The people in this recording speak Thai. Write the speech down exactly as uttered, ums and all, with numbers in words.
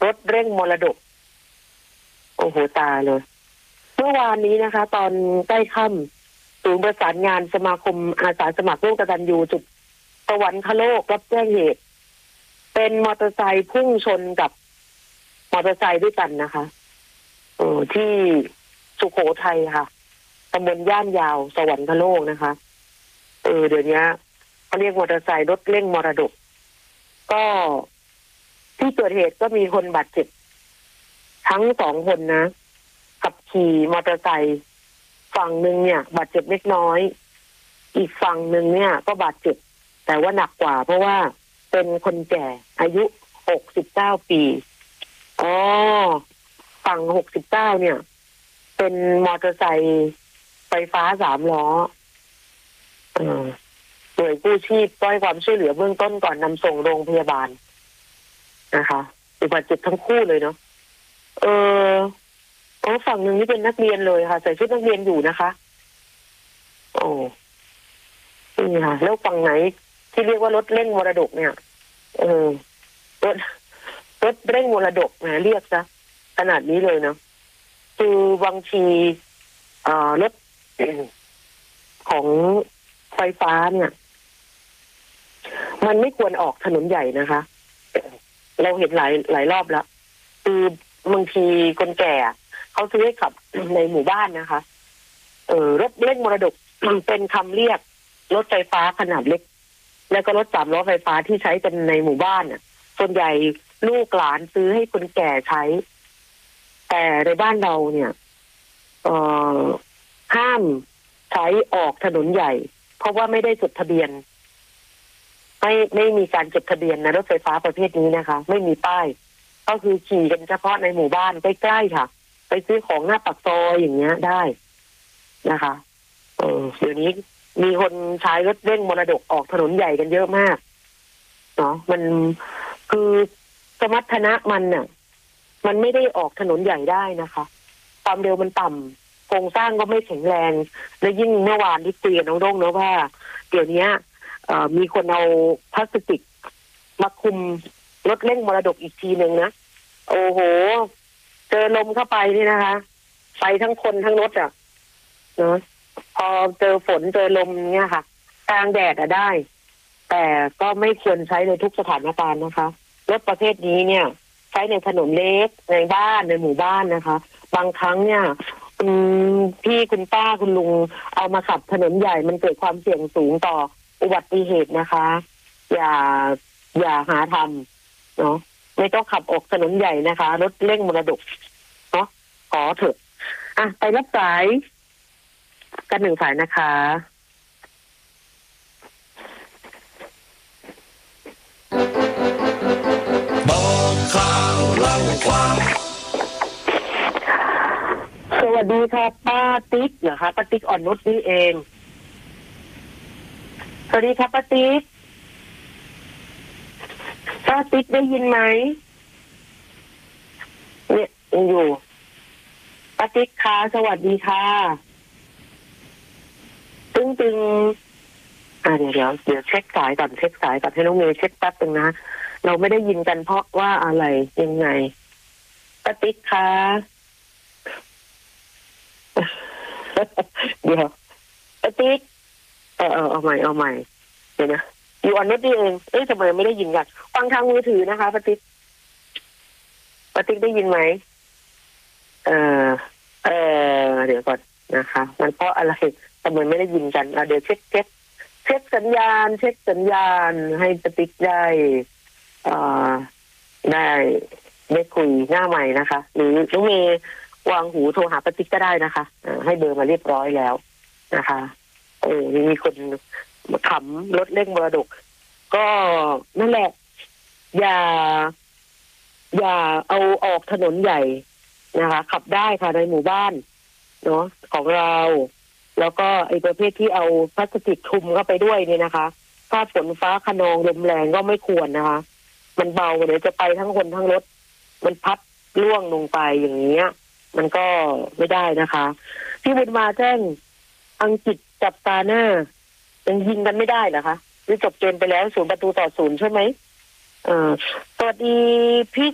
รถเร่งมรดกโอ้โหตายเลยเมื่อวานนี้นะคะ ตอนใกล้ค่ำศูนย์ประสานงานสมาคมอาสาสมัครร่วมกตัญญูจุดสวรรคโลกรับแจ้งเหตุเป็นมอเตอร์ไซค์พุ่งชนกับมอเตอร์ไซค์ด้วยกันนะคะเออที่สุโขทัยค่ะตำบลย่านยาวสวรรคโลกนะคะเออเดี๋ยวนี้เขาเรียกมอเตอร์ไซค์รถเร่งมรดกก็ที่เกิดเหตุก็มีคนบาดเจ็บทั้งสองคนนะขับขี่มอเตอร์ไซค์ฝั่งหนึ่งเนี่ยบาดเจ็บเล็กน้อยอีกฝั่งหนึ่งเนี่ยก็บาดเจ็บแต่ว่าหนักกว่าเพราะว่าเป็นคนแก่อายุหกสิบเก้าปีอ๋อฝั่งหกสิบเก้าเนี่ยเป็นมอเตอร์ไซค์ไฟฟ้าสามล้อเออหน่วยกู้ชีพก็ให้ความช่วยเหลือเบื้องต้นก่อนนำส่งโรงพยาบาลนะคะบาดเจ็บทั้งคู่เลยเนาะเออโอ้ฝั่งหนึ่งนี่เป็นนักเรียนเลยค่ะใส่ชุดนักเรียนอยู่นะคะโอ้นี่ค่ะแล้วฝั่งไหนที่เรียกว่ารถเร่งมรดกเนี่ยเออรถรถเร่งมรดกนะเรียกซะขนาดนี้เลยเนาะคือบางทีอ่ารถของไฟฟ้าเนี่ยมันไม่ควรออกถนนใหญ่นะคะเราเห็นหลายหลายรอบแล้วคือบางทีคนแก่เขาซื้อให้ขับในหมู่บ้านนะคะเออรถเร่งมรดกมันเป็นคำเรียกรถไฟฟ้าขนาดเล็กแล้วก็รถสามล้อไฟฟ้าที่ใช้กันในหมู่บ้านน่ะส่วนใหญ่ลูกหลานซื้อให้คนแก่ใช้แต่ในบ้านเราเนี่ยเอ่อห้ามใช้ออกถนนใหญ่เพราะว่าไม่ได้จดทะเบียนไม่ไม่มีการจดทะเบียนนะรถไฟฟ้าประเภทนี้นะคะไม่มีป้ายก็คือขี่กันเฉพาะในหมู่บ้านใกล้ๆค่ะไปซื้อของหน้าปากซอยอย่างเงี้ยได้นะคะเออเดี๋ยวนี้มีคนใช้รถเร่งมรดกออกถนนใหญ่กันเยอะมากเนาะมันคือสมรรถนะมันน่ะมันไม่ได้ออกถนนใหญ่ได้นะคะความเร็วมันต่ำโครงสร้างก็ไม่แข็งแรงและยิ่งเมื่อวานที่คุยกับน้องโด่งเนาะว่าเดี๋ยวนี้มีคนเอาพลาสติกมาคุมรถเร่งมรดกอีกทีหนึ่งนะโอ้โหเจอลมเข้าไปนี่นะคะไปทั้งคนทั้งรถอ่ะเนาะพอเจอฝนเจอลมเนี่ยค่ะกลางแดดอะได้แต่ก็ไม่ควรใช้ในทุกสถานการณ์นะคะรถประเภทนี้เนี่ยใช้ในถนนเล็กในบ้านในหมู่บ้านนะคะบางครั้งเนี่ยคุณพี่คุณป้าคุณลุงเอามาขับถนนใหญ่มันเกิดความเสี่ยงสูงต่ออุบัติเหตุนะคะอย่าอย่าหาทำเนาะไม่ต้องขับออกถนนใหญ่นะคะรถเร่งมรดกเนาะขอเถอะอ่ะไปรับสายกันหนึ่งสายนะคะบอกข่าวเล่าความสวัสดีค่ะป้าติ๊กเหรอคะป้าติ๊กอ่อนนุชนี่เองสวัสดีครับป้าติ๊กป้าติ๊กได้ยินไหมเนี่ยยังอยู่ป้าติ๊กค่ะสวัสดีค่ะตึงตึงอ่าเดี๋ยวเดี๋ยวเดี๋ยวเช็คสายก่อนเช็คสายก่อนให้น้องเมย์เช็คแป๊บนึงนะเราไม่ได้ยินกันเพราะว่าอะไรยังไงป้าติ๊กค่ะเดี๋ยวป้าติ๊กเออเออเอาใหม่เอาใหม่เดี๋ยวนะอยู่อันนู้นนี่เองเอ๊ะทำไมไม่ได้ยินกันฟังทางมือถือนะคะป้าติ๊กป้าติ๊กได้ยินไหมเออเออเดี๋ยวก่อนนะคะมันเพราะอะไรทำไมไม่ได้ยินกันอ่ะเดี๋ยวเช็คเช็คเช็คสัญญาณเช็คสัญญาณให้ป้าติ๊กได้อ่าได้ได้คุยหน้าใหม่นะคะหรือน้องเมย์วางหูโทรหาป้าติ๊กก็ได้นะคะให้เบอร์มาเรียบร้อยแล้วนะคะเออมีคนขำรถเร่งมรดกก็นั่นแหละอย่าอย่าเอาออกถนนใหญ่นะคะขับได้ค่ะในหมู่บ้านเนาะของเราแล้วก็ไอ้ประเภทที่เอาพลาสติกคลุมเข้าไปด้วยเนี่ยนะคะถ้าฝนฟ้าคะนองลมแรงก็ไม่ควรนะคะมันเบาเดี๋ยวจะไปทั้งคนทั้งรถมันพัดล่วงลงไปอย่างเงี้ยมันก็ไม่ได้นะคะพี่บุญมาแจ้งอังกฤษจับตาหน้ายังยิงกันไม่ได้เหรอคะหรือจบเกมไปแล้วศูนย์ประตูต่อศูนย์ใช่ไหมเอ่อสวัสดีพี่